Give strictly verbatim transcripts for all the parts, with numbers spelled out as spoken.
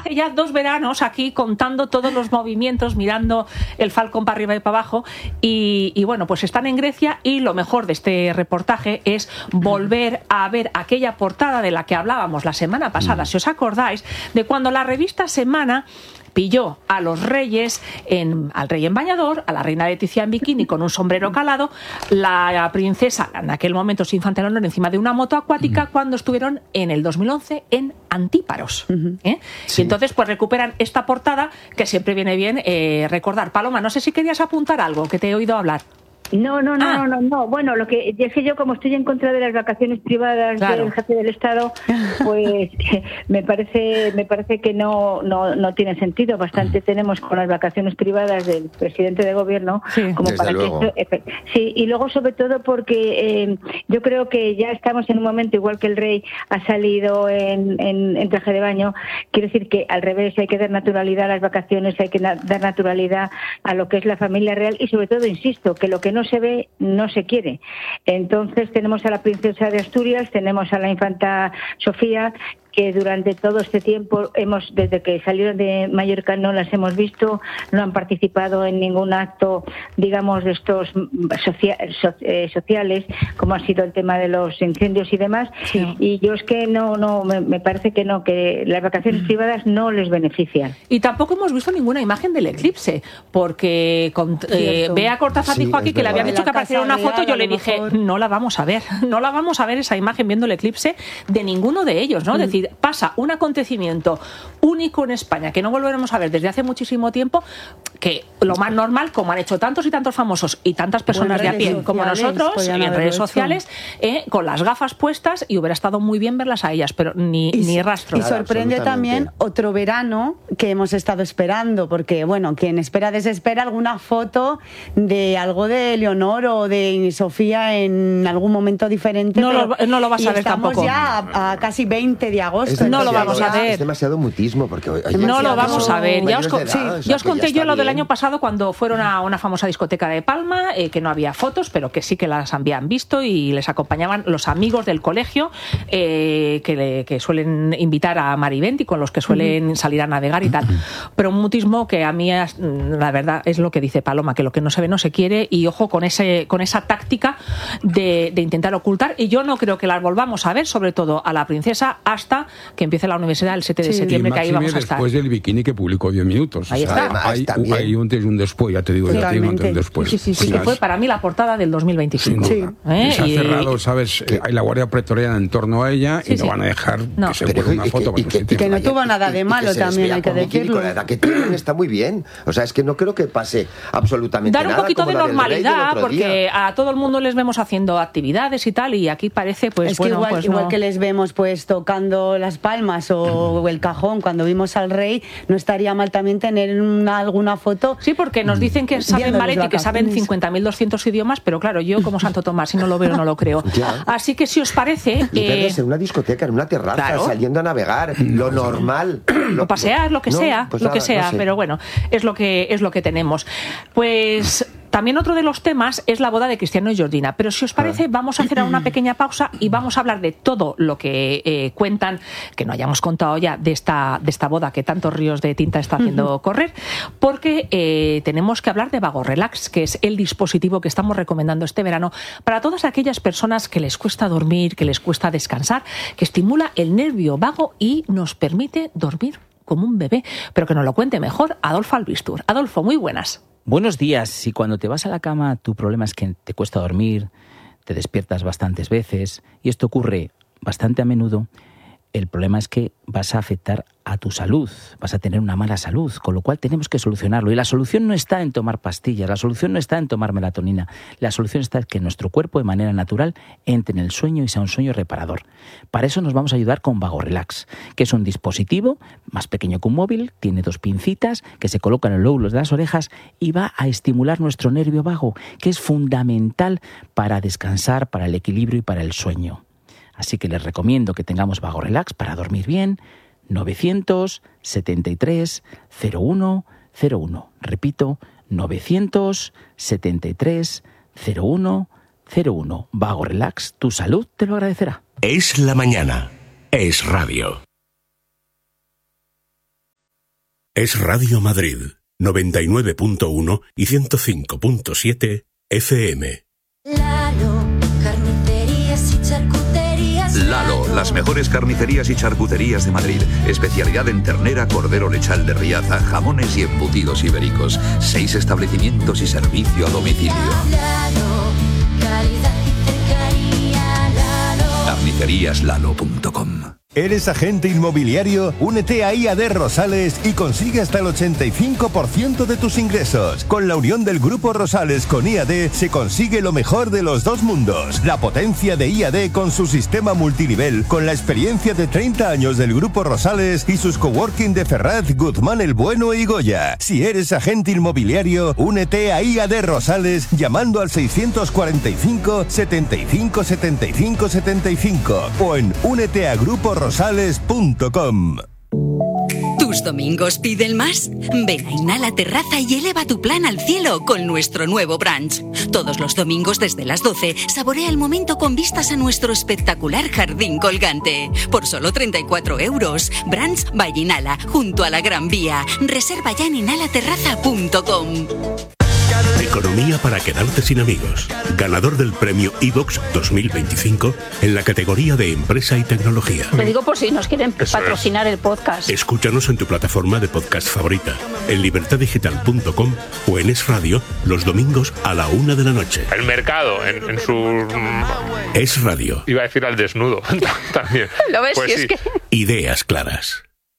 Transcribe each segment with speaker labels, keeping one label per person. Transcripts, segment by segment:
Speaker 1: hace ya dos veranos aquí contando todos los movimientos, mirando el Falcon para arriba y para abajo. Y, y bueno, pues están en Grecia y lo mejor de este reportaje es volver a ver aquella portada de la que hablábamos la semana pasada, mm. si os acordáis, de cuando la revista Semana pilló a los reyes, en, al rey en bañador, a la reina Leticia en bikini con un sombrero calado, la princesa, en aquel momento su infante Leonor, encima de una moto acuática, uh-huh. cuando estuvieron en el dos mil once en Antíparos. Uh-huh. ¿eh? Sí. Y entonces pues recuperan esta portada que siempre viene bien eh, recordar. Paloma, no sé si querías apuntar algo, que te he oído hablar.
Speaker 2: No, no, no, ah. no, no, no. Bueno, lo que es que yo, como estoy en contra de las vacaciones privadas claro. del jefe del Estado, pues me parece, me parece que no, no, no tiene sentido. Bastante tenemos con las vacaciones privadas del presidente de gobierno, sí. como Desde para luego. que esto, sí. Y luego sobre todo porque eh, yo creo que ya estamos en un momento igual que el rey ha salido en, en, en traje de baño. Quiero decir que al revés hay que dar naturalidad a las vacaciones, hay que na- dar naturalidad a lo que es la familia real y sobre todo, insisto, que lo que no se ve, no se quiere. Entonces tenemos a la princesa de Asturias, tenemos a la infanta Sofía, que durante todo este tiempo hemos, desde que salieron de Mallorca, no las hemos visto, no han participado en ningún acto, digamos, de estos socia- so- eh, sociales, como ha sido el tema de los incendios y demás. Sí. Y yo es que no, no, me, me parece que no, que las vacaciones mm. privadas no les benefician.
Speaker 1: Y tampoco hemos visto ninguna imagen del eclipse, porque con, eh, Bea Cortázar sí, dijo aquí que le habían dicho que apareciera una foto, yo le dije, mejor. no la vamos a ver, no la vamos a ver esa imagen viendo el eclipse de ninguno de ellos, ¿no? Mm. Es decir, pasa un acontecimiento único en España que no volveremos a ver desde hace muchísimo tiempo, que lo más normal, como han hecho tantos y tantos famosos y tantas personas de a pie como nosotros, en redes sociales, eh, con las gafas puestas, y hubiera estado muy bien verlas a ellas, pero ni,
Speaker 3: y,
Speaker 1: ni rastro.
Speaker 3: Y sorprende también otro verano que hemos estado esperando, porque bueno, quien espera desespera alguna foto de algo de Leonor o de Sofía en algún momento diferente.
Speaker 1: No,
Speaker 3: pero,
Speaker 1: lo, no lo vas a ver
Speaker 3: estamos
Speaker 1: tampoco.
Speaker 3: ya a, a casi veinte de agosto.
Speaker 1: No lo vamos a ver.
Speaker 4: Es demasiado mutismo. Porque, oye,
Speaker 1: no lo vamos a ver. Ya os,
Speaker 4: edad,
Speaker 1: sí,
Speaker 4: o sea,
Speaker 1: ya os conté yo lo
Speaker 4: bien.
Speaker 1: del año pasado cuando fueron a una famosa discoteca de Palma, eh, que no había fotos, pero que sí que las habían visto y les acompañaban los amigos del colegio eh, que, le, que suelen invitar a Marivent y con los que suelen uh-huh. salir a navegar y tal. Pero un mutismo que a mí, la verdad, es lo que dice Paloma, que lo que no se ve no se quiere, y ojo con ese con esa táctica de, de intentar ocultar, y yo no creo que las volvamos a ver, sobre todo a la princesa, hasta que empiece la universidad el siete de septiembre, que ahí vamos a estar.
Speaker 5: Después del bikini que publicó diez minutos.
Speaker 1: Ahí
Speaker 5: o sea,
Speaker 1: está.
Speaker 5: Hay, hay un antes y un después, ya te digo, ya te digo antes y un después.
Speaker 1: Sí, sí, sí,
Speaker 5: o sea,
Speaker 1: que fue para mí la portada del dos mil veinticinco.
Speaker 5: Sí.
Speaker 1: ¿Eh?
Speaker 5: Se ha
Speaker 1: y,
Speaker 5: cerrado, ¿sabes?
Speaker 1: Que,
Speaker 5: hay la Guardia Pretoriana en torno a ella y sí, no sí. van a dejar no. que se vuelva una foto.
Speaker 3: Y que, y que, que no tuvo nada de malo
Speaker 4: que
Speaker 3: también, hay que decirlo.
Speaker 4: La edad que tienen está muy bien. O sea, es que no creo que pase absolutamente
Speaker 1: nada. Dar un
Speaker 4: nada,
Speaker 1: poquito de normalidad, porque
Speaker 4: día.
Speaker 1: a todo el mundo les vemos haciendo actividades y tal, y aquí parece, pues,
Speaker 3: es
Speaker 1: bueno,
Speaker 3: que igual,
Speaker 1: pues
Speaker 3: igual
Speaker 1: no.
Speaker 3: que les vemos pues tocando las palmas o el cajón cuando vimos al rey, no estaría mal también tener una, alguna foto.
Speaker 1: Sí, porque nos dicen que saben ballet y que saben cincuenta mil doscientos idiomas, pero claro, yo como Santo Tomás, si no lo veo, no lo creo. Ya. Así que si os parece...
Speaker 4: Y
Speaker 1: eh,
Speaker 4: en una discoteca, en una terraza, claro. saliendo a navegar, lo normal.
Speaker 1: Lo, o pasear, lo que no, sea,
Speaker 4: pues
Speaker 1: lo
Speaker 4: nada,
Speaker 1: que sea,
Speaker 4: no sé.
Speaker 1: Pero bueno, es lo que, es lo que tenemos. Pues... También otro de los temas es la boda de Cristiano y Georgina, pero si os parece vamos a hacer una pequeña pausa y vamos a hablar de todo lo que eh, cuentan, que no hayamos contado ya de esta, de esta boda que tantos ríos de tinta está haciendo correr, porque eh, tenemos que hablar de Vago Relax, que es el dispositivo que estamos recomendando este verano para todas aquellas personas que les cuesta dormir, que les cuesta descansar, que estimula el nervio vago y nos permite dormir como un bebé, pero que nos lo cuente mejor Adolfo Albistur. Adolfo, muy buenas.
Speaker 6: Buenos días. Si cuando te vas a la cama tu problema es que te cuesta dormir, te despiertas bastantes veces y esto ocurre bastante a menudo, el problema es que vas a afectar a tu salud, vas a tener una mala salud, con lo cual tenemos que solucionarlo. Y la solución no está en tomar pastillas, la solución no está en tomar melatonina, la solución está en que nuestro cuerpo de manera natural entre en el sueño y sea un sueño reparador. Para eso nos vamos a ayudar con Vago Relax, que es un dispositivo más pequeño que un móvil, tiene dos pincitas que se colocan en los lóbulos de las orejas y va a estimular nuestro nervio vago, que es fundamental para descansar, para el equilibrio y para el sueño. Así que les recomiendo que tengamos Vago Relax para dormir bien. novecientos setenta y tres cero uno cero uno. Repito, novecientos setenta y tres cero uno cero uno. Vago Relax, tu salud te lo agradecerá.
Speaker 7: Es la mañana. Es radio. Es Radio Madrid, noventa y nueve punto uno y ciento cinco punto siete F M.
Speaker 8: Lalo, carnicerías y charcuterías.
Speaker 9: Lalo, las mejores carnicerías y charcuterías de Madrid. Especialidad en ternera, cordero lechal de Riaza, jamones y embutidos ibéricos. Seis establecimientos y servicio a domicilio.
Speaker 8: Lalo, calidad y cercanía. Lalo.
Speaker 9: carnicerías lalo punto com.
Speaker 10: ¿Eres agente inmobiliario? Únete a I A D Rosales y consigue hasta el ochenta y cinco por ciento de tus ingresos. Con la unión del Grupo Rosales con I A D se consigue lo mejor de los dos mundos. La potencia de I A D con su sistema multinivel, con la experiencia de treinta años del Grupo Rosales y sus coworking de Ferraz, Guzmán el Bueno y Goya. Si eres agente inmobiliario, únete a I A D Rosales llamando al seiscientos cuarenta y cinco, setenta y cinco, setenta y cinco, setenta y cinco o en únete a grupo rosales punto com.
Speaker 11: ¿Tus domingos piden más? Ven a Inhala Terraza y eleva tu plan al cielo con nuestro nuevo brunch. Todos los domingos desde las doce, saborea el momento con vistas a nuestro espectacular jardín colgante. Por solo treinta y cuatro euros. Brunch by Inhala, junto a la Gran Vía. Reserva ya en inhala terraza punto com.
Speaker 7: Economía para quedarte sin amigos. Ganador del premio iVox dos mil veinticinco en la categoría de Empresa y Tecnología.
Speaker 12: Lo digo por si nos quieren
Speaker 7: Eso
Speaker 12: patrocinar es. el podcast.
Speaker 7: Escúchanos en tu plataforma de podcast favorita, en libertad digital punto com o en Es Radio, los domingos a la una de la noche.
Speaker 13: El mercado, en, en su...
Speaker 7: Es Radio.
Speaker 13: Iba a decir al desnudo también.
Speaker 12: ¿Lo ves?
Speaker 13: Pues
Speaker 12: sí.
Speaker 13: sí.
Speaker 12: Es que...
Speaker 7: Ideas claras.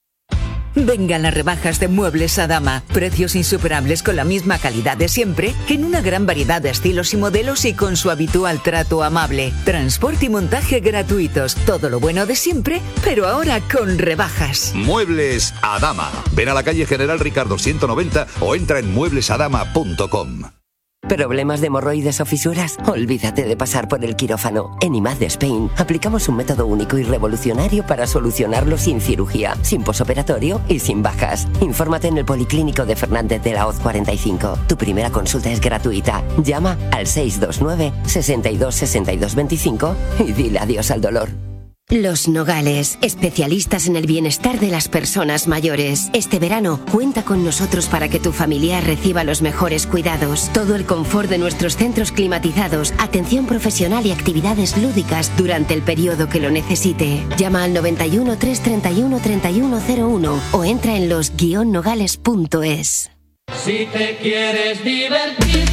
Speaker 14: Vengan las rebajas de Muebles Adama. Precios insuperables con la misma calidad de siempre, en una gran variedad de estilos y modelos y con su habitual trato amable. Transporte y montaje gratuitos. Todo lo bueno de siempre, pero ahora con rebajas.
Speaker 9: Muebles Adama. Ven a la calle General Ricardo ciento noventa o entra en muebles adama punto com.
Speaker 15: ¿Problemas de hemorroides o fisuras? Olvídate de pasar por el quirófano. En I M A D Spain aplicamos un método único y revolucionario para solucionarlo sin cirugía, sin posoperatorio y sin bajas. Infórmate en el Policlínico de Fernández de la Hoz cuarenta y cinco. Tu primera consulta es gratuita. Llama al seis dos nueve, sesenta y dos, sesenta y dos veinticinco y dile adiós al dolor.
Speaker 16: Los Nogales, especialistas en el bienestar de las personas mayores. Este verano, cuenta con nosotros para que tu familiar reciba los mejores cuidados. Todo el confort de nuestros centros climatizados, atención profesional y actividades lúdicas durante el periodo que lo necesite. Llama al noventa y uno, trescientos treinta y uno, treinta y uno cero uno o entra en los guion nogales punto es.
Speaker 17: Si te quieres divertir.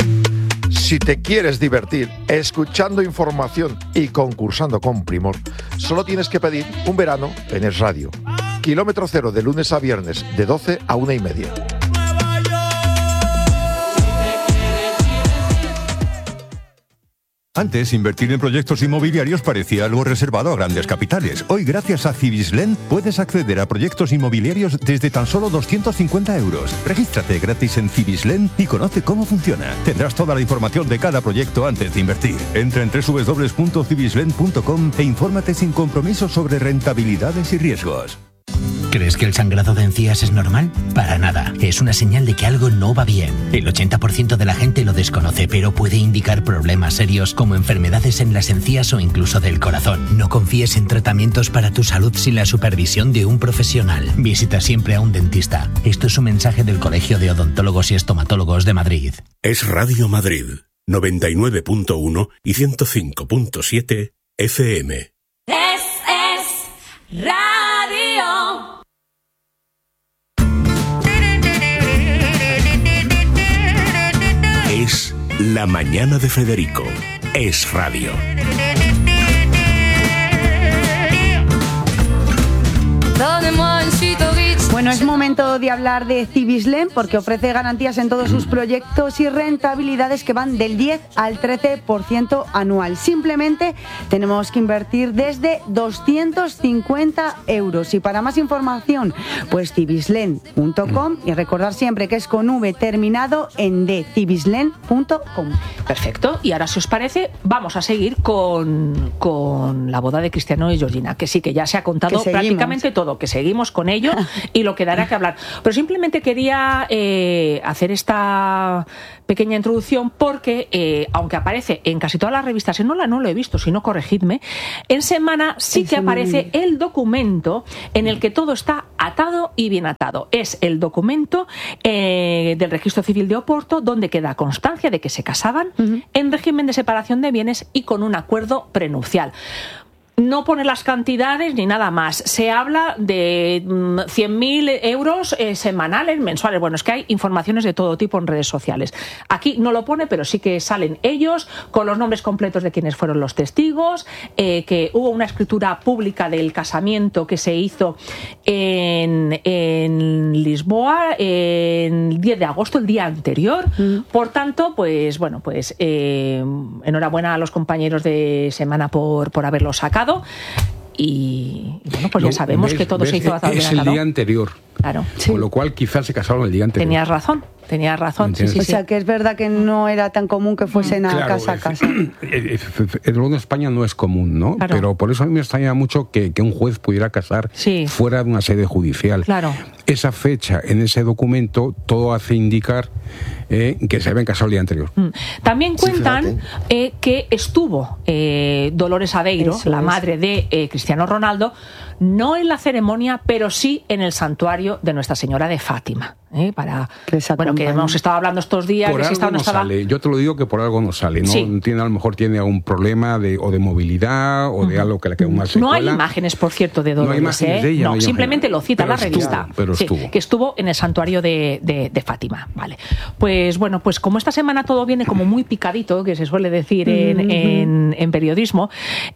Speaker 18: Si te quieres divertir escuchando información y concursando con primor, solo tienes que pedir un verano en Es Radio. Kilómetro cero de lunes a viernes, de doce a una y media.
Speaker 19: Antes, invertir en proyectos inmobiliarios parecía algo reservado a grandes capitales. Hoy, gracias a Cibislen, puedes acceder a proyectos inmobiliarios desde tan solo doscientos cincuenta euros. Regístrate gratis en Cibislen y conoce cómo funciona. Tendrás toda la información de cada proyecto antes de invertir. Entra en doble u doble u doble u punto cibislen punto com e infórmate sin compromiso sobre rentabilidades y riesgos.
Speaker 20: ¿Crees que el sangrado de encías es normal? Para nada. Es una señal de que algo no va bien. El ochenta por ciento de la gente lo desconoce, pero puede indicar problemas serios como enfermedades en las encías o incluso del corazón. No confíes en tratamientos para tu salud sin la supervisión de un profesional. Visita siempre a un dentista. Esto es un mensaje del Colegio de Odontólogos y Estomatólogos de Madrid.
Speaker 7: Es Radio Madrid, noventa y nueve punto uno y ciento cinco punto siete F M.
Speaker 8: Es, es Radio.
Speaker 7: Es La Mañana de Federico. Es Radio.
Speaker 3: Bueno, es momento de hablar de Cibislen porque ofrece garantías en todos sus proyectos y rentabilidades que van del diez al trece por ciento anual. Simplemente tenemos que invertir desde doscientos cincuenta euros. Y para más información, pues cibislen punto com y recordar siempre que es con V terminado en D, cibislen punto com.
Speaker 1: Perfecto. Y ahora, si os parece, vamos a seguir con, con la boda de Cristiano y Georgina, que sí que ya se ha contado prácticamente todo, que seguimos con ello y lo que dará que hablar. hablar. Pero simplemente quería eh, hacer esta pequeña introducción porque, eh, aunque aparece en casi todas las revistas, en Hola no lo he visto, si no corregidme, en Semana sí que aparece el documento en el que todo está atado y bien atado. Es el documento eh, del Registro Civil de Oporto, donde queda constancia de que se casaban uh-huh. en régimen de separación de bienes y con un acuerdo prenupcial. No pone las cantidades ni nada más. Se habla de mmm, cien mil euros eh, semanales, mensuales. Bueno, es que hay informaciones de todo tipo en redes sociales. Aquí no lo pone, pero sí que salen ellos con los nombres completos de quienes fueron los testigos, eh, que hubo una escritura pública del casamiento que se hizo en, en Lisboa en el diez de agosto, el día anterior. Mm. Por tanto, pues bueno, pues eh, enhorabuena a los compañeros de Semana por, por haberlo sacado. Y bueno, pues ya sabemos
Speaker 5: ves,
Speaker 1: que todo
Speaker 5: ves,
Speaker 1: se hizo a
Speaker 5: es el día anterior.
Speaker 1: Claro.
Speaker 5: Sí. Con lo cual quizás se casaron el día anterior.
Speaker 1: Tenías razón, tenías razón. Sí, sí,
Speaker 3: o sea, sí. que es verdad que no era tan común que fuesen a
Speaker 5: claro,
Speaker 3: casa a casa.
Speaker 5: El mundo de España no es común, ¿no?
Speaker 1: Claro.
Speaker 5: Pero por eso a mí me extraña mucho que, que un juez pudiera casar sí. fuera de una sede judicial.
Speaker 1: Claro.
Speaker 5: Esa fecha en ese documento todo hace indicar eh, que se habían casado el día anterior.
Speaker 1: Mm. También cuentan sí, eh, que estuvo eh, Dolores Aveiro, eso la es. madre de eh, Cristiano Ronaldo, no en la ceremonia, pero sí en el santuario de Nuestra Señora de Fátima. ¿eh? Para que bueno, que hemos estado hablando estos días.
Speaker 5: Por
Speaker 1: que
Speaker 5: algo
Speaker 1: si estaba,
Speaker 5: no
Speaker 1: estaba...
Speaker 5: sale. Yo te lo digo que por algo no sale. No
Speaker 1: sí.
Speaker 5: tiene, a lo mejor tiene algún problema de, o de movilidad o de uh-huh. algo que le quede una secuela.
Speaker 1: No hay imágenes, por cierto, de Dolores.
Speaker 5: No hay imágenes
Speaker 1: ¿eh?
Speaker 5: de ella.
Speaker 1: No,
Speaker 5: no
Speaker 1: simplemente lo cita
Speaker 5: pero
Speaker 1: la
Speaker 5: estuvo,
Speaker 1: revista.
Speaker 5: Pero
Speaker 1: sí,
Speaker 5: estuvo.
Speaker 1: Que estuvo en el santuario de, de, de Fátima. Vale. Pues bueno, pues como esta semana todo viene como muy picadito, que se suele decir en, uh-huh. en, en periodismo,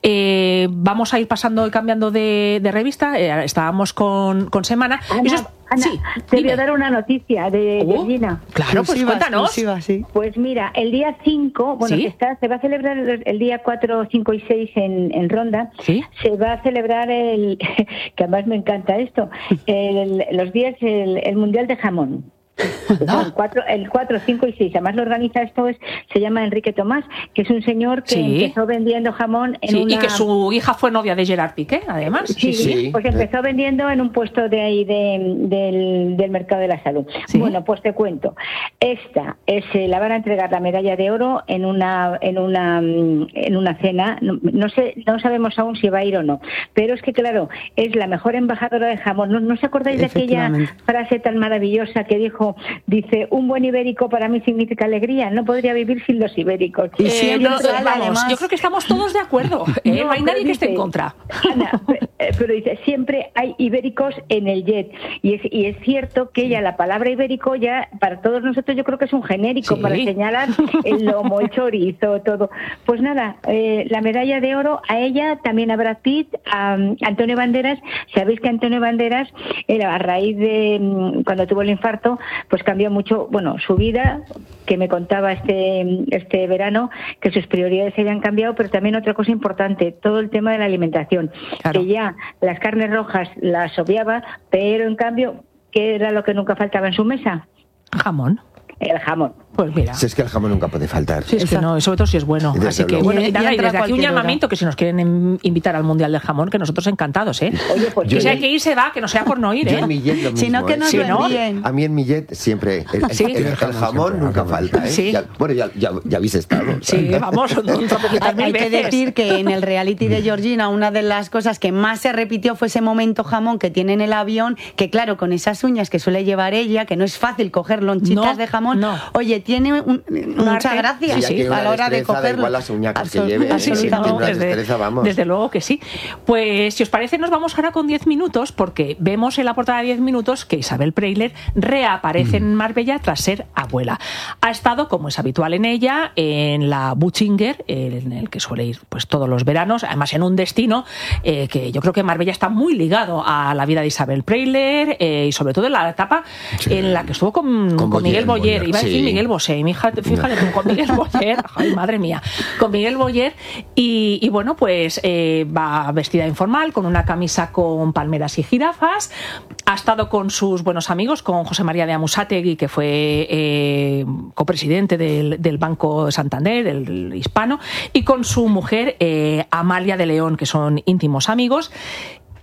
Speaker 1: eh, vamos a ir pasando y cambiando de, de revista. Eh, estábamos con, con Semana.
Speaker 2: Ana,
Speaker 1: Eso es,
Speaker 2: Ana,
Speaker 1: sí,
Speaker 2: te
Speaker 1: dime.
Speaker 2: voy a dar una noticia de
Speaker 1: oh,
Speaker 2: Georgina.
Speaker 1: Claro, pues cuéntanos.
Speaker 3: Exclusiva, sí.
Speaker 2: Pues mira, el día cinco, bueno,
Speaker 1: ¿Sí?
Speaker 2: que está, se va a celebrar el, el día cuatro, cinco y seis en, en Ronda.
Speaker 1: ¿Sí?
Speaker 2: Se va a celebrar el, que además me encanta esto, el, los días, el, el Mundial de Jamón. No. El cuatro, el cuatro, cinco y seis. Además lo organiza esto, es, se llama Enrique Tomás, que es un señor que
Speaker 1: sí.
Speaker 2: empezó vendiendo jamón en
Speaker 1: sí,
Speaker 2: una...
Speaker 1: Y que su hija fue novia de Gerard Piqué, además.
Speaker 2: Sí, sí, sí. Pues empezó vendiendo en un puesto de ahí de, del, del mercado de la salud. ¿Sí? Bueno, pues te cuento. Esta es, eh, la van a entregar la medalla de oro en una en una en una cena. No, no sé, no sabemos aún si va a ir o no. Pero es que claro, es la mejor embajadora de jamón. ¿No, no os acordáis de aquella frase tan maravillosa que dijo? Dice, un buen ibérico para mí significa alegría, no podría vivir sin los ibéricos.
Speaker 1: Y eh, yo, vamos, además... yo creo que estamos todos de acuerdo, ¿eh? no, no hay nadie dice, que esté en contra.
Speaker 2: Ana, pero dice, siempre hay ibéricos en el jet. Y es, y es cierto que ya la palabra ibérico ya, para todos nosotros yo creo que es un genérico sí. para señalar el lomo, el chorizo, todo. Pues nada, eh, la medalla de oro a ella, también a Brad Pitt, a um, Antonio Banderas. Sabéis que Antonio Banderas, era a raíz de um, cuando tuvo el infarto, pues cambió mucho, bueno, su vida, que me contaba este este verano, que sus prioridades se habían cambiado, pero también otra cosa importante, todo el tema de la alimentación, claro. que ya las carnes rojas las obviaba, pero en cambio, ¿qué era lo que nunca faltaba en su mesa?
Speaker 1: Jamón.
Speaker 2: El jamón.
Speaker 1: Pues mira.
Speaker 4: Si es que el jamón nunca puede faltar.
Speaker 1: Si es que no, sobre todo si es bueno. Desde Así que, luego. bueno, y, nada, y desde aquí un llamamiento hora. que si nos quieren invitar al Mundial del Jamón, que nosotros encantados, ¿eh?
Speaker 2: Oye, pues
Speaker 1: que si hay que ir, se va, que no sea por no ir, ¿eh?
Speaker 4: Yo en mi jet lo mismo,
Speaker 3: si no, que nos
Speaker 4: ¿eh?
Speaker 3: lo envíen.
Speaker 4: A mí en mi jet siempre, el, el, ¿Sí? el, el, el jamón nunca falta, ¿eh?
Speaker 1: ¿Sí?
Speaker 4: Ya, bueno, ya, ya, ya habéis estado.
Speaker 1: Sí, ¿sabes? Vamos, un
Speaker 3: hay, hay que decir que en el reality de Georgina, una de las cosas que más se repitió fue ese momento jamón que tiene en el avión, que claro, con esas uñas que suele llevar ella, que no es fácil coger lonchitas
Speaker 1: no,
Speaker 3: de jamón,
Speaker 1: no.
Speaker 3: oye, tiene un, mucha gracia
Speaker 4: sí, sí, a la hora de cogerlo. Igual las uñacas que lleve, ¿eh?
Speaker 1: sí, sí, no,
Speaker 4: una
Speaker 1: desde,
Speaker 4: destreza, vamos.
Speaker 1: Desde luego que sí. Pues si os parece nos vamos ahora con diez minutos, porque vemos en la portada de diez minutos que Isabel Preisler reaparece mm. en Marbella tras ser abuela. Ha estado, como es habitual en ella, en la Buchinger, en el que suele ir pues todos los veranos, además en un destino eh, que yo creo que Marbella está muy ligado a la vida de Isabel Preisler eh, y sobre todo en la etapa sí. en la que estuvo con, con, con Miguel Boyer, Boyer. Iba a decir sí. Miguel Bosé, mi hija, fíjate, no. con Miguel Boyer, ay, madre mía, con Miguel Boyer y, y bueno, pues eh, va vestida informal, con una camisa con palmeras y jirafas, ha estado con sus buenos amigos, con José María de Amusátegui, que fue eh, copresidente del, del Banco de Santander, del Hispano, y con su mujer eh, Amalia de León, que son íntimos amigos.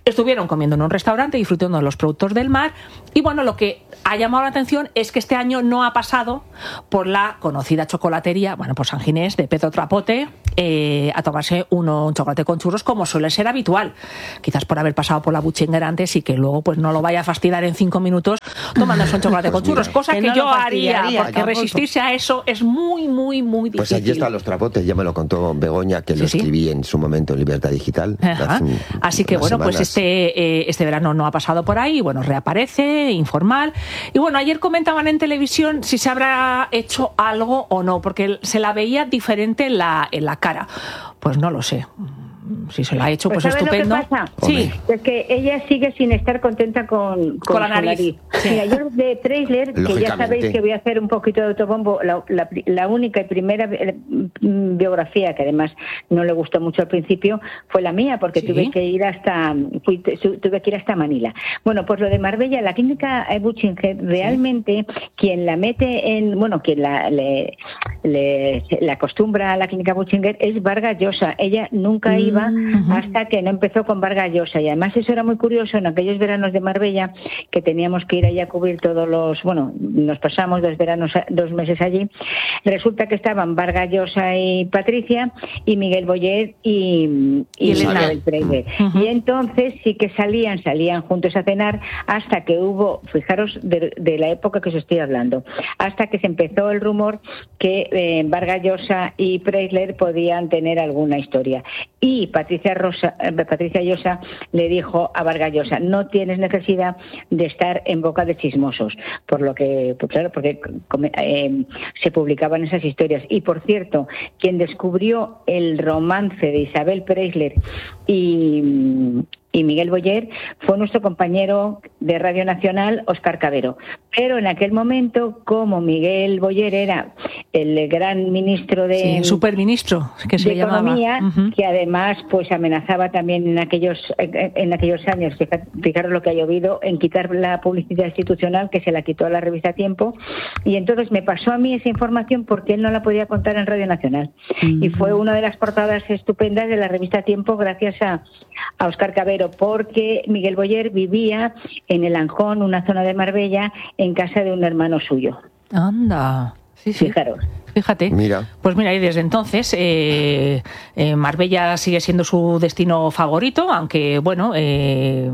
Speaker 1: Estuvieron comiendo en un restaurante, disfrutando de los productos del mar, y bueno, lo que ha llamado la atención es que este año no ha pasado por la conocida chocolatería, bueno, por San Ginés de Pedro Trapote, eh, a tomarse uno, un chocolate con churros, como suele ser habitual. Quizás por haber pasado por la Buchinger antes y que luego pues no lo vaya a fastidiar en cinco minutos tomándose un chocolate con churros, cosa que,
Speaker 3: que no
Speaker 1: yo
Speaker 3: lo
Speaker 1: haría, porque
Speaker 3: tampoco.
Speaker 1: resistirse a eso es muy, muy, muy difícil.
Speaker 4: Pues allí están los trapotes, ya me lo contó Begoña, que
Speaker 1: Sí,
Speaker 4: lo
Speaker 1: sí.
Speaker 4: escribí en su momento en Libertad Digital.
Speaker 1: Ajá.
Speaker 4: hace un-
Speaker 1: Así que
Speaker 4: unas
Speaker 1: bueno, pues
Speaker 4: semanas.
Speaker 1: este, eh, este verano no ha pasado por ahí, bueno, reaparece, informal. Y bueno, ayer comentaban en televisión si se habrá hecho algo o no, porque se la veía diferente en la, en la cara. Pues no lo sé. Si se la ha hecho, pues,
Speaker 2: ¿sabes
Speaker 1: estupendo.
Speaker 2: Lo que pasa?
Speaker 1: Sí.
Speaker 2: Es que ella sigue sin estar contenta con, con,
Speaker 1: Con la
Speaker 2: su
Speaker 1: nariz. Sí.
Speaker 2: Mira, yo de Preisler, que ya
Speaker 4: Lógicamente.
Speaker 2: sabéis que voy a hacer un poquito de autobombo, la, la, la única y primera eh, biografía, que además no le gustó mucho al principio, fue la mía, porque
Speaker 1: Sí.
Speaker 2: tuve que ir hasta fui, tuve que ir hasta Manila. Bueno, pues lo de Marbella, la clínica Buchinger, realmente quien la mete en, bueno, quien la le, le, le acostumbra a la clínica Buchinger es Vargas Llosa. Ella nunca iba hasta que no empezó con Vargas Llosa, y además eso era muy curioso en aquellos veranos de Marbella, que teníamos que ir allá a cubrir todos los, bueno, nos pasamos dos veranos, dos meses allí. Resulta que estaban Vargas Llosa y Patricia, y Miguel Boyer y, y
Speaker 1: Y Elena.
Speaker 2: Isabel Preisler. Y entonces sí que salían, salían juntos a cenar, hasta que hubo, fijaros de, de la época que os estoy hablando, hasta que se empezó el rumor que eh, Vargas Llosa y Preisler podían tener alguna historia. Y Patricia Rosa, eh, Patricia Llosa le dijo a Vargas Llosa: no tienes necesidad de estar en boca de chismosos, por lo que, pues claro, porque eh, se publicaban esas historias. Y por cierto, quien descubrió el romance de Isabel Preisler y y Miguel Boyer fue nuestro compañero de Radio Nacional, Óscar Cabero. Pero en aquel momento, como Miguel Boyer era el gran ministro de,
Speaker 1: Sí, superministro, que se
Speaker 2: de
Speaker 1: le llamaba.
Speaker 2: Economía,
Speaker 1: Ujú.
Speaker 2: que además pues amenazaba también en aquellos en aquellos años, fija- fijaros lo que ha llovido, en quitar la publicidad institucional, que se la quitó a la revista Tiempo, y entonces me pasó a mí esa información porque él no la podía contar en Radio Nacional. Y fue una de las portadas estupendas de la revista Tiempo gracias a, a Óscar Cabero, porque Miguel Boyer vivía en el Anjón, una zona de Marbella, en casa de un hermano suyo.
Speaker 1: Anda. Sí, sí.
Speaker 2: Fijaros.
Speaker 1: Fíjate.
Speaker 4: Mira.
Speaker 1: Pues mira, y desde entonces eh, eh, Marbella sigue siendo su destino favorito, aunque bueno, eh,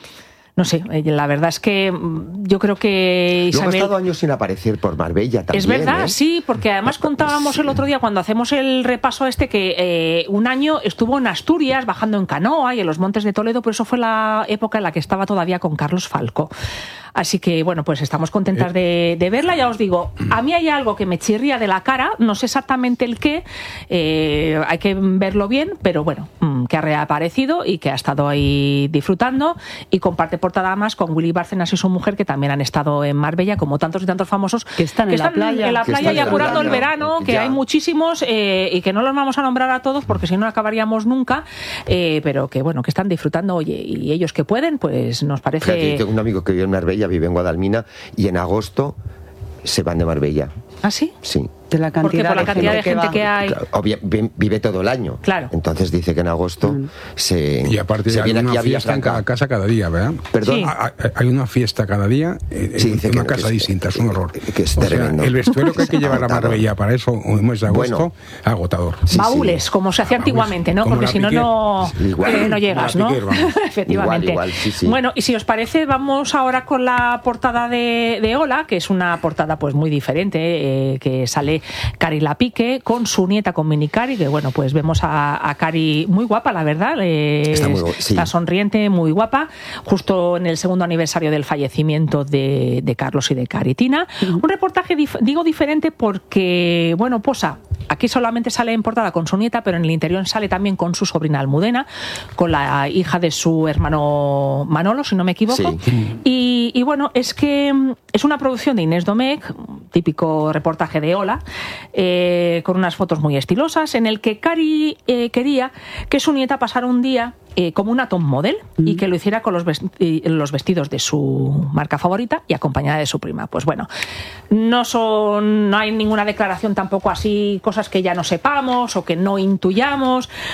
Speaker 1: no sé, eh, la verdad es que mm, yo creo que
Speaker 4: Luego ha
Speaker 1: Isabel...
Speaker 4: estado años sin aparecer por Marbella también.
Speaker 1: Es verdad,
Speaker 4: ¿eh?
Speaker 1: sí, porque además contábamos el otro día cuando hacemos el repaso este que eh, un año estuvo en Asturias bajando en canoa y en los Montes de Toledo, pero eso fue la época en la que estaba todavía con Carlos Falco. Así que, bueno, pues estamos contentas de, de verla. Ya os digo, a mí hay algo que me chirría de la cara, no sé exactamente el qué, eh, hay que verlo bien, pero bueno, mm, que ha reaparecido y que ha estado ahí disfrutando y comparte portada más con Willy Bárcenas y su mujer, que también han estado en Marbella, como tantos y tantos famosos
Speaker 3: que están en la playa,
Speaker 1: en la
Speaker 4: Que
Speaker 1: playa
Speaker 4: están
Speaker 1: y
Speaker 4: en la
Speaker 1: apurando el
Speaker 4: playa.
Speaker 1: verano, que
Speaker 4: Ya.
Speaker 1: hay muchísimos eh, y que no los vamos a nombrar a todos porque si no acabaríamos nunca, eh, pero que bueno, que están disfrutando, oye, y ellos que pueden, pues nos parece...
Speaker 4: Fíjate, yo tengo un amigo que vive en Marbella, vive en Guadalmina, y en agosto se van de Marbella.
Speaker 1: ¿Ah, sí?
Speaker 4: Sí.
Speaker 3: De la
Speaker 1: Porque
Speaker 3: cantidad,
Speaker 1: por la
Speaker 3: de,
Speaker 1: cantidad de
Speaker 3: gente
Speaker 1: gente
Speaker 3: va.
Speaker 1: que hay...
Speaker 4: Claro, obvia- vi- vive todo el año.
Speaker 1: Claro.
Speaker 4: Entonces dice que en agosto se,
Speaker 5: Y aparte
Speaker 4: se
Speaker 5: hay
Speaker 4: viene
Speaker 5: una
Speaker 4: aquí a
Speaker 5: fiesta en cada
Speaker 4: Villafranca.
Speaker 5: casa cada día, ¿verdad?
Speaker 4: Perdón.
Speaker 1: Sí.
Speaker 5: Ah, ah, Hay una fiesta cada día eh,
Speaker 4: Sí,
Speaker 5: en
Speaker 4: dice
Speaker 5: una
Speaker 4: que-
Speaker 5: casa
Speaker 4: que es-
Speaker 5: distinta, es un horror.
Speaker 4: que es
Speaker 5: O sea,
Speaker 4: tremendo.
Speaker 5: el vestuario que hay que llevar a
Speaker 4: Agotador.
Speaker 5: Marbella para eso, en el mes de agosto,
Speaker 4: Bueno.
Speaker 5: agotador.
Speaker 4: Sí, sí.
Speaker 1: Baúles, como se hacía
Speaker 5: Baúles,
Speaker 1: antiguamente, ¿no?
Speaker 5: como
Speaker 1: Porque
Speaker 5: la
Speaker 1: si no,
Speaker 5: Piquer.
Speaker 1: no,
Speaker 4: Igual.
Speaker 1: eh, no llegas,
Speaker 5: Como
Speaker 1: ¿no?
Speaker 5: la Piquer, vamos.
Speaker 1: Efectivamente.
Speaker 4: Igual, igual, sí, sí.
Speaker 1: Bueno, y si os parece, vamos ahora con la portada de, de Hola, que es una portada pues muy diferente, eh, que sale Cari Lapique con su nieta, con Mini Cari, que bueno, pues vemos a, a Cari muy guapa, la verdad. eh,
Speaker 4: Está muy gu- sí.
Speaker 1: está sonriente, muy guapa, justo en el segundo aniversario del fallecimiento de, de Carlos y de Caritina. Un reportaje, dif- digo diferente porque, bueno, posa. Aquí solamente sale en portada con su nieta, pero en el interior sale también con su sobrina Almudena, con la hija de su hermano Manolo, si no me equivoco.
Speaker 4: Sí.
Speaker 1: Y, y bueno, es que mm, es una producción de Inés Domecq, típico reportaje de Hola, eh, con unas fotos muy estilosas, en el que Cari eh, quería que su nieta pasara un día eh, como una top model y que lo hiciera con los, vesti- los vestidos de su marca favorita y acompañada de su prima. Pues bueno, no son, no hay ninguna declaración tampoco así, cosas que ya no sepamos o que no intuyamos.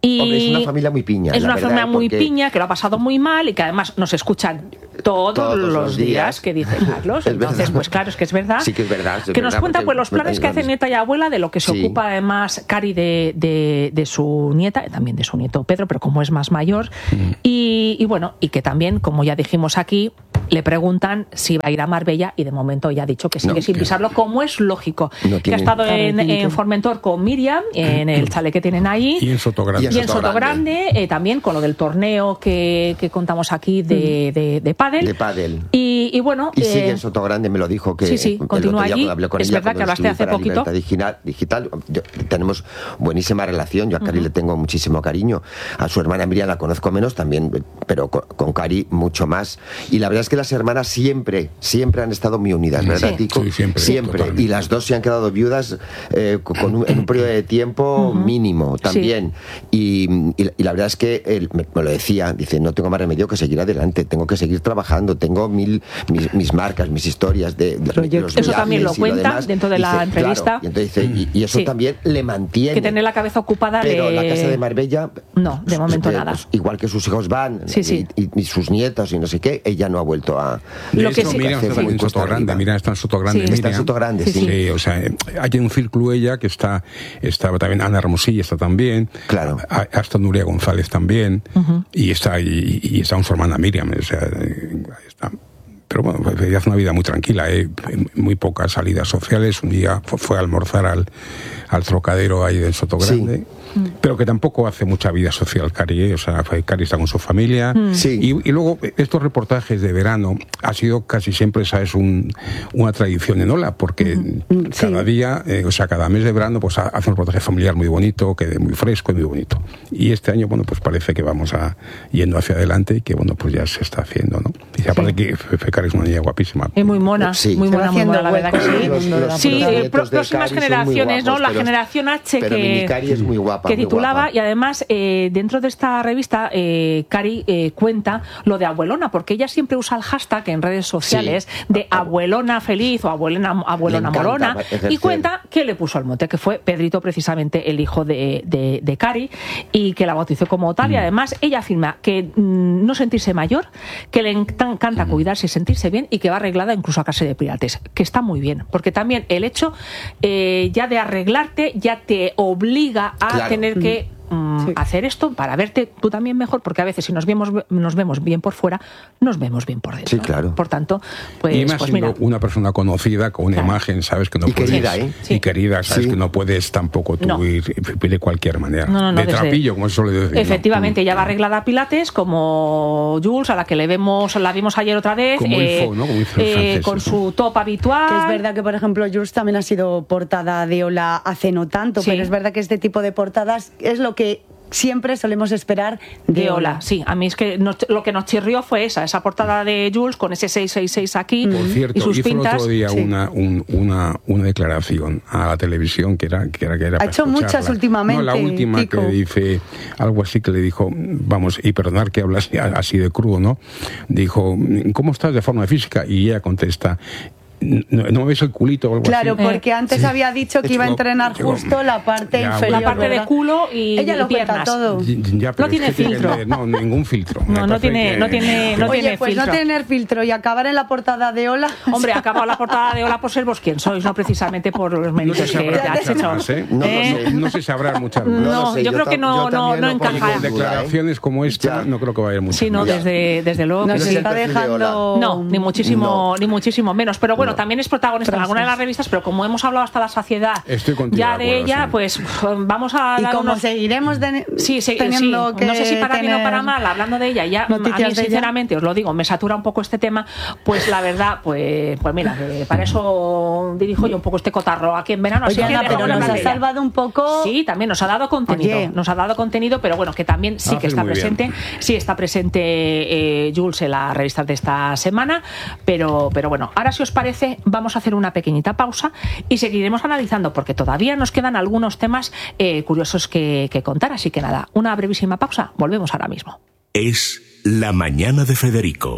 Speaker 1: Y
Speaker 4: Hombre, es una familia muy piña.
Speaker 1: Es
Speaker 4: la
Speaker 1: una
Speaker 4: verdad,
Speaker 1: familia muy
Speaker 4: porque-
Speaker 1: piña, que lo ha pasado muy mal y que además nos escuchan todos,
Speaker 4: Todos
Speaker 1: los,
Speaker 4: los
Speaker 1: días,
Speaker 4: días.
Speaker 1: que dice Carlos.
Speaker 4: Es
Speaker 1: Entonces,
Speaker 4: verdad.
Speaker 1: pues claro, es que es verdad.
Speaker 4: Sí que es verdad. es
Speaker 1: Que nos
Speaker 4: verdad,
Speaker 1: cuenta
Speaker 4: porque-
Speaker 1: pues los planes que hace nieta y abuela, de lo que se
Speaker 4: Sí.
Speaker 1: ocupa además Cari de, de, de su nieta, también de su nieto Pedro, pero como es más mayor.
Speaker 4: Mm.
Speaker 1: Y, y bueno, y que también, como ya dijimos aquí, le preguntan si va a ir a Marbella y de momento ya ha dicho que sigue
Speaker 4: No,
Speaker 1: sin
Speaker 4: que-
Speaker 1: pisarlo, como es lógico.
Speaker 4: No
Speaker 1: que ha
Speaker 4: tiene-
Speaker 1: estado en,
Speaker 3: Claro,
Speaker 1: en Formentor con Miriam, en el chalet que tienen ahí.
Speaker 5: Y en Sotogrande.
Speaker 1: Y en Sotogrande, eh, también con lo del torneo que, que contamos aquí de, de, de pádel.
Speaker 4: De pádel.
Speaker 1: Y, y bueno,
Speaker 4: Y
Speaker 1: eh,
Speaker 4: sigue en Sotogrande, me lo dijo que
Speaker 1: sí, sí,
Speaker 4: el
Speaker 1: continúa
Speaker 4: otro día
Speaker 1: allí.
Speaker 4: cuando hablé con
Speaker 1: Es
Speaker 4: ella,
Speaker 1: verdad que
Speaker 4: cuando
Speaker 1: hablaste
Speaker 4: escribí
Speaker 1: hace
Speaker 4: para
Speaker 1: poquito.
Speaker 4: Libertad Digital, digital. Yo- tenemos buenísima relación, yo a Cari
Speaker 1: Ujú.
Speaker 4: le tengo muchísimo cariño, a su hermana Miriam la conozco menos también, pero con, con Cari mucho más, y la verdad es que las hermanas siempre, siempre han estado muy unidas, ¿verdad,
Speaker 5: Sí.
Speaker 4: Tico?
Speaker 5: Sí, siempre, totalmente.
Speaker 4: y las dos se han quedado viudas eh, con un, en un periodo de tiempo
Speaker 1: Ujú.
Speaker 4: mínimo también, y, y- y la verdad es que él me, me lo decía, dice, no tengo más remedio que seguir adelante, tengo que seguir trabajando, tengo mil mis, mis marcas, mis historias de, de los
Speaker 1: Eso también lo
Speaker 4: viajes y
Speaker 1: cuenta
Speaker 4: demás.
Speaker 1: dentro de la
Speaker 4: Dice,
Speaker 1: entrevista.
Speaker 4: claro, y, entonces dice, y, y eso
Speaker 1: Sí.
Speaker 4: también le mantiene.
Speaker 1: que tener la cabeza ocupada
Speaker 4: Pero
Speaker 1: le...
Speaker 4: la casa de Marbella,
Speaker 1: No, de momento
Speaker 4: pues,
Speaker 1: nada.
Speaker 4: pues, igual que sus hijos van,
Speaker 1: Sí, sí.
Speaker 4: Y, y- y sus nietos y no sé qué, ella no ha vuelto a...
Speaker 5: De
Speaker 1: Lo que
Speaker 5: hecho,
Speaker 1: sí-
Speaker 5: Miriam
Speaker 4: hace
Speaker 5: está
Speaker 4: muy
Speaker 5: en
Speaker 4: cuesta
Speaker 5: Sotogrande,
Speaker 4: arriba.
Speaker 5: Miriam está en Sotogrande.
Speaker 1: Sí.
Speaker 4: Está en
Speaker 5: Miriam.
Speaker 4: Sotogrande,
Speaker 1: Sí,
Speaker 4: sí.
Speaker 5: Sí, o sea, eh, hay un círculo ella que está, está también Ana Hermosilla está también,
Speaker 4: Claro.
Speaker 5: ha- hasta Nuria González también,
Speaker 1: Ujú.
Speaker 5: y está y, y está su hermana Miriam, o sea, eh, ahí está. Pero bueno, pues ella hace una vida muy tranquila, ¿eh? Muy pocas salidas sociales. Un día fue, fue a almorzar al, al Trocadero ahí del Sotogrande, pero que tampoco hace mucha vida social Cari, ¿eh? O sea, fue- Cari está con su familia.
Speaker 1: Mm.
Speaker 4: Sí.
Speaker 5: Y, y luego estos reportajes de verano ha sido casi siempre, ¿sabes?, un, una tradición en Ola, porque cada día, eh, o sea, cada mes de verano, pues ha- hace un reportaje familiar muy bonito, que muy fresco y muy bonito. Y este año, bueno, pues parece que vamos a yendo hacia adelante y que, bueno, pues ya se está haciendo, ¿no? Y aparte que Fefe Cari es una niña guapísima.
Speaker 1: Es muy mona,
Speaker 4: Sí.
Speaker 1: muy
Speaker 3: Se va
Speaker 1: mona, muy
Speaker 3: haciendo
Speaker 1: mona, la verdad que
Speaker 3: hueco
Speaker 1: sí.
Speaker 3: en el mundo de la
Speaker 1: Sí,
Speaker 3: fotografía.
Speaker 1: eh,
Speaker 4: Los
Speaker 1: pro-
Speaker 4: nietos de
Speaker 1: próximas
Speaker 4: Cari son muy
Speaker 1: generaciones, ¿no?
Speaker 4: guapos,
Speaker 1: La
Speaker 4: pero-
Speaker 1: generación H
Speaker 4: pero
Speaker 1: que,
Speaker 4: Mini Cari es muy guapa,
Speaker 1: que
Speaker 4: muy
Speaker 1: titulaba,
Speaker 4: guapa.
Speaker 1: y además eh, dentro de esta revista eh, Cari eh, cuenta lo de abuelona, porque ella siempre usa el hashtag en redes sociales de abuelona feliz o abuelona, abuelona
Speaker 4: encanta
Speaker 1: morona,
Speaker 4: ejercer.
Speaker 1: y cuenta que le puso el mote, que fue Pedrito precisamente el hijo de, de, de Cari, y que la bautizó como tal, y además ella afirma que mm, no sentirse mayor, que le encan- encanta cuidarse y sentirse bien, y que va arreglada incluso a casa de pilates, que está muy bien, porque también el hecho eh, ya de arreglarte ya te obliga a
Speaker 4: Claro.
Speaker 1: tener que mm,
Speaker 3: Sí.
Speaker 1: hacer esto para verte tú también mejor, porque a veces si nos vemos nos vemos bien por fuera, nos vemos bien por dentro.
Speaker 4: Sí, claro.
Speaker 1: Por tanto, pues,
Speaker 5: y más
Speaker 1: pues
Speaker 5: siendo
Speaker 1: mira,
Speaker 5: una persona conocida, con una
Speaker 1: Claro.
Speaker 5: imagen, sabes que no
Speaker 4: Y
Speaker 5: puedes...
Speaker 4: querida, ¿eh?
Speaker 5: Y querida, sabes
Speaker 4: Sí.
Speaker 5: que no puedes tampoco tú
Speaker 1: No.
Speaker 5: ir, ir de cualquier manera.
Speaker 1: No, no, no,
Speaker 5: de
Speaker 1: desde-
Speaker 5: trapillo, como se suele decir. ¿no?
Speaker 1: efectivamente, ella va arreglada a pilates, como Jules, a la que le vemos, la vimos ayer otra vez,
Speaker 5: Como il faut, ¿no? Como dicen los
Speaker 1: eh,
Speaker 5: franceses,
Speaker 1: con
Speaker 5: ¿no?
Speaker 1: su top habitual.
Speaker 3: Que es verdad que, por ejemplo, Jules también ha sido portada de Ola hace no tanto,
Speaker 1: Sí.
Speaker 3: pero es verdad que este tipo de portadas es lo que siempre solemos esperar de,
Speaker 1: De
Speaker 3: Ola.
Speaker 1: Ola, sí. A mí es que nos- lo que nos chirrió fue esa, esa portada de Jules con ese seiscientos sesenta y seis aquí
Speaker 5: Por cierto,
Speaker 1: y sus
Speaker 5: hizo
Speaker 1: pintas.
Speaker 5: el otro día
Speaker 3: sí.
Speaker 5: una, un- una, una declaración a la televisión que era que era, que era
Speaker 3: Ha
Speaker 5: para
Speaker 3: hecho muchas
Speaker 5: escucharla.
Speaker 3: últimamente,
Speaker 5: No, la última
Speaker 3: Tico.
Speaker 5: que dice algo así que le dijo, vamos, y perdonar que habla así, así de crudo, ¿no? Dijo, ¿cómo estás de forma física? Y ella contesta, ¿no, no me ves el culito o algo
Speaker 3: Claro,
Speaker 5: así?
Speaker 3: porque antes había dicho que iba a entrenar
Speaker 5: Digo,
Speaker 3: justo la parte
Speaker 5: ya,
Speaker 3: inferior.
Speaker 1: La parte de
Speaker 3: ¿verdad?
Speaker 1: culo y,
Speaker 3: Ella
Speaker 1: y
Speaker 3: lo cuenta
Speaker 1: piernas.
Speaker 3: todo.
Speaker 5: Y- ya, pero
Speaker 1: No
Speaker 5: es
Speaker 1: tiene
Speaker 5: que tiene
Speaker 1: filtro.
Speaker 5: que- No, ningún filtro. Me
Speaker 1: No, no
Speaker 5: parece
Speaker 1: tiene-
Speaker 5: que-
Speaker 1: no tiene- no
Speaker 3: Oye,
Speaker 1: tiene
Speaker 3: pues
Speaker 1: filtro.
Speaker 3: no tener filtro y acabar en la portada de Ola.
Speaker 1: Hombre, ha acabado la portada de Hola por ser vos quien sois, no precisamente por los
Speaker 5: No
Speaker 1: méritos
Speaker 5: se
Speaker 1: que
Speaker 5: sabrá
Speaker 1: te has
Speaker 5: muchas
Speaker 1: hecho.
Speaker 5: más, ¿eh?
Speaker 4: No lo
Speaker 1: ¿Eh?
Speaker 4: sé.
Speaker 5: No se sabrá muchas más.
Speaker 1: No,
Speaker 4: lo sé,
Speaker 1: yo creo que
Speaker 4: tam-
Speaker 1: no-
Speaker 4: yo
Speaker 1: no-
Speaker 4: también
Speaker 1: no
Speaker 4: lo pongo
Speaker 1: encaja.
Speaker 4: en duda, ¿eh?
Speaker 5: Declaraciones como esta,
Speaker 4: Ya.
Speaker 5: no creo que vaya a ir mucho.
Speaker 1: Sí, no,
Speaker 4: Ya.
Speaker 1: desde, desde luego que
Speaker 3: Nos
Speaker 1: sí.
Speaker 3: está
Speaker 4: perfil de
Speaker 3: dejando.
Speaker 1: No, ni muchísimo,
Speaker 4: No.
Speaker 1: ni muchísimo menos. Pero bueno,
Speaker 4: No.
Speaker 1: también es protagonista en
Speaker 3: Frases.
Speaker 1: alguna de las revistas, pero como hemos hablado hasta la saciedad
Speaker 5: Estoy contigo
Speaker 1: ya
Speaker 5: de
Speaker 1: de
Speaker 5: acuerdo,
Speaker 1: ella,
Speaker 5: sí.
Speaker 1: pues pf, vamos a
Speaker 3: Y
Speaker 1: dar
Speaker 3: como
Speaker 1: unos...
Speaker 3: seguiremos de-
Speaker 1: Sí, sí,
Speaker 3: teniendo
Speaker 1: sí.
Speaker 3: que
Speaker 1: No sé si para bien o
Speaker 3: tener
Speaker 1: para mal, hablando de ella, ya a
Speaker 3: noticias
Speaker 1: mí
Speaker 3: de ella.
Speaker 1: sinceramente, os lo digo, me satura un poco este tema, pues la verdad, pues, pues mira, que para eso dirijo yo un poco este cotarro aquí en verano. así
Speaker 3: Oye,
Speaker 1: que
Speaker 3: Ana,
Speaker 1: dejo
Speaker 3: pero
Speaker 1: de
Speaker 3: nos
Speaker 1: hablar
Speaker 3: ha
Speaker 1: de ella.
Speaker 3: salvado un poco.
Speaker 1: Sí, también nos ha dado contenido,
Speaker 3: Oye.
Speaker 1: nos ha dado contenido, pero bueno, que también sí que
Speaker 5: Haces
Speaker 1: está
Speaker 5: muy bien.
Speaker 1: presente, sí está presente eh, Jules en las revistas de esta semana, pero, pero bueno, ahora si os parece vamos a hacer una pequeñita pausa y seguiremos analizando porque todavía nos quedan algunos temas eh, curiosos que, que contar, así que nada, una brevísima pausa, volvemos ahora mismo.
Speaker 7: Es La Mañana de Federico,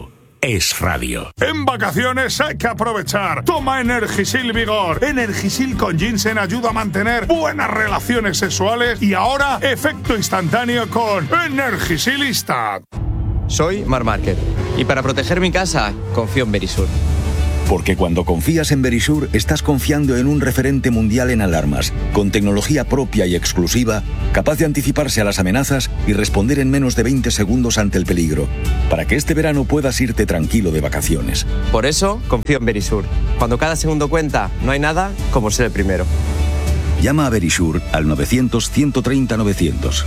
Speaker 7: Es Radio.
Speaker 21: En vacaciones hay que aprovechar. Toma Energisil Vigor. Energisil con ginseng ayuda a mantener buenas relaciones sexuales y ahora efecto instantáneo con Energisilista.
Speaker 22: Soy Mar Márquez y para proteger mi casa confío en Verisur.
Speaker 23: Porque cuando confías en Verisur, estás confiando en un referente mundial en alarmas, con tecnología propia y exclusiva, capaz de anticiparse a las amenazas y responder en menos de veinte segundos ante el peligro, para que este verano puedas irte tranquilo de vacaciones.
Speaker 22: Por eso confío en Verisur. Cuando cada segundo cuenta, no hay nada como ser el primero.
Speaker 23: Llama a Verisur al novecientos, ciento treinta, novecientos.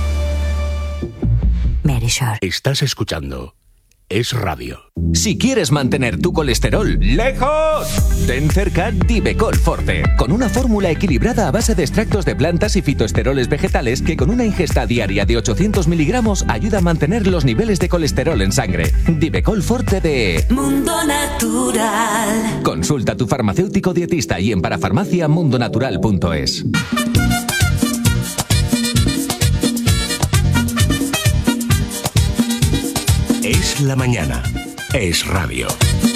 Speaker 7: Verisur. Estás escuchando Es Radio.
Speaker 24: Si quieres mantener tu colesterol lejos, ten cerca Divecol Forte, con una fórmula equilibrada a base de extractos de plantas y fitoesteroles vegetales que con una ingesta diaria de ochocientos miligramos ayuda a mantener los niveles de colesterol en sangre. Divecol Forte de
Speaker 8: Mundo Natural.
Speaker 24: Consulta a tu farmacéutico dietista y en parafarmacia mundonatural punto es.
Speaker 7: Es la mañana. Es Radio.